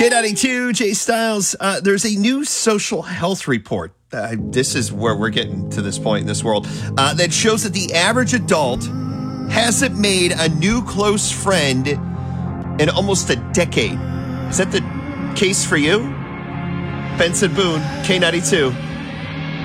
K92, Jay Styles. There's a new social health report. This is where we're getting to this point in this world that shows that the average adult hasn't made a new close friend in almost a decade. Is that the case for you? Benson Boone, K92.